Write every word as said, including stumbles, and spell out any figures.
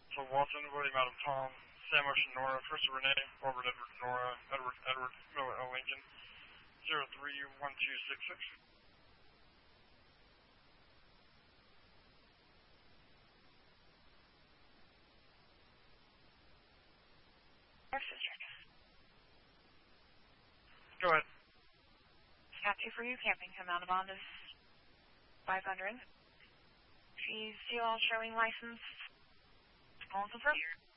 So Watson, William Adam Tom, Sam Ocean Nora, First Renee, Robert Edward Nora, Edward Edward Miller L. Lincoln, zero three one two six six. Go ahead. Got two for you, camping. Amount of bond is five hundred. She's still showing license. All confirmed.